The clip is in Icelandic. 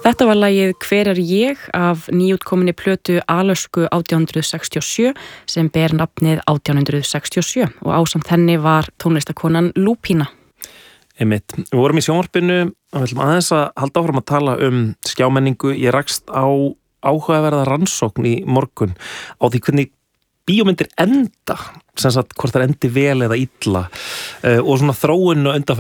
Þetta var lagið Hver er ég af nýútkominni plötu Alösku 1867 sem ber nafnið 1867 og ásamt henni var tónlistakonan Lúpína. Einmitt. Við vorum í sjónvarpinu og við ætlum aðeins að halda áfram að tala skjámenningu. Ég rakst á áhugaverða rannsókn í morgun á því hvernig bíómyndir enda, sem sagt hvort það endi vel eða illa og svona þróun og